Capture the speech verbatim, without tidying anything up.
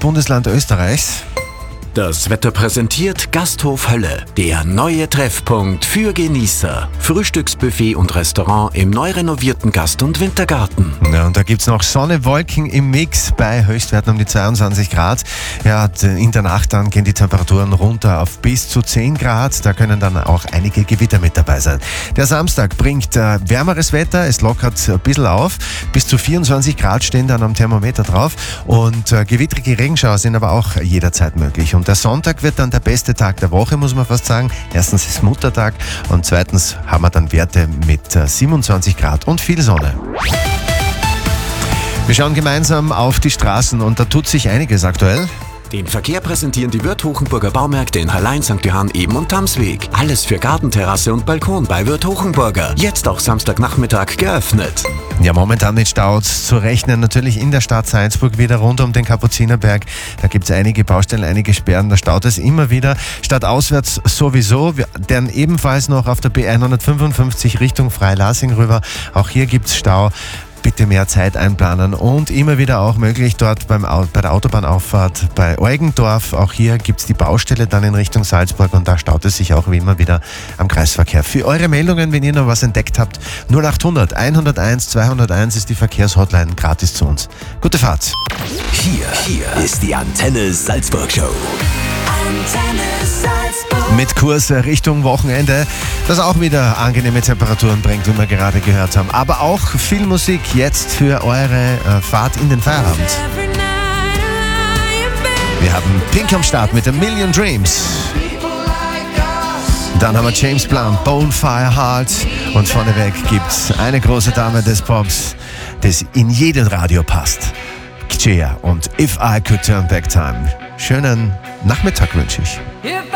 Bundesland Österreichs. Das Wetter präsentiert Gasthof Hölle, der neue Treffpunkt für Genießer. Frühstücksbuffet und Restaurant im neu renovierten Gast- und Wintergarten. Ja, und da gibt's noch Sonne, Wolken im Mix bei Höchstwerten um die zweiundzwanzig Grad. Ja, in der Nacht dann gehen die Temperaturen runter auf bis zu zehn Grad. Da können dann auch einige Gewitter mit dabei sein. Der Samstag bringt äh, wärmeres Wetter, es lockert ein bisschen auf. Bis zu vierundzwanzig Grad stehen dann am Thermometer drauf. Und äh, gewittrige Regenschauer sind aber auch jederzeit möglich. Und der Sonntag wird dann der beste Tag der Woche, muss man fast sagen. Erstens ist Muttertag und zweitens haben wir dann Werte mit äh, siebenundzwanzig Grad und viel Sonne. Wir schauen gemeinsam auf die Straßen und da tut sich einiges aktuell. Den Verkehr präsentieren die Würth Hochenburger Baumärkte in Hallein, Sankt Johann, Eben und Tamsweg. Alles für Gartenterrasse und Balkon bei Würth Hochenburger. Jetzt auch Samstagnachmittag geöffnet. Ja, momentan mit Staus zu rechnen. Natürlich in der Stadt Salzburg wieder rund um den Kapuzinerberg. Da gibt es einige Baustellen, einige Sperren. Da staut es immer wieder. Stadtauswärts sowieso. Wir, dann ebenfalls noch auf der B hundertfünfundfünfzig Richtung Freilassing rüber. Auch hier gibt es Stau. Bitte mehr Zeit einplanen und immer wieder auch möglich dort beim, bei der Autobahnauffahrt bei Eugendorf. Auch hier gibt es die Baustelle dann in Richtung Salzburg und da staut es sich auch wie immer wieder am Kreisverkehr. Für eure Meldungen, wenn ihr noch was entdeckt habt, null achthundert, hunderteins, zweihunderteins ist die Verkehrshotline gratis zu uns. Gute Fahrt. Hier, hier ist die Antenne Salzburg Show. Antenne Salzburg. Mit Kurs Richtung Wochenende, das auch wieder angenehme Temperaturen bringt, wie wir gerade gehört haben. Aber auch viel Musik jetzt für eure äh, Fahrt in den Feierabend. Wir haben Pink am Start mit A Million Dreams. Dann haben wir James Blunt, Bonefire Heart. Und vorneweg gibt's eine große Dame des Pops, das in jedem Radio passt. Kjea und If I Could Turn Back Time. Schönen Nachmittag wünsche ich.